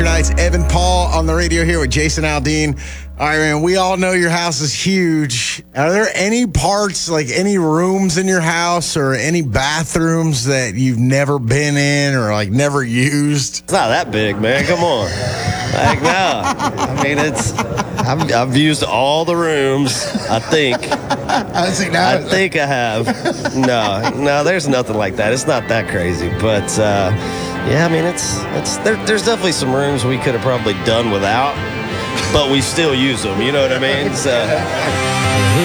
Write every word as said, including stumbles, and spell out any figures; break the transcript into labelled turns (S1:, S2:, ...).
S1: Adventure Nights. Evan Paul on the radio here with Jason Aldean. All right, man, we all know your house is huge. Are there any parts, like any rooms in your house or any bathrooms that you've never been in or like never used?
S2: It's not that big, man. Come on. Like, no. I mean, it's, I've, I've used all the rooms, I think.
S1: I think, now,
S2: I think I have. No, no, there's nothing like that. It's not that crazy. But, uh, yeah, I mean, it's, it's there, there's definitely some rooms we could have probably done without, but we still use them. You know what I mean? So.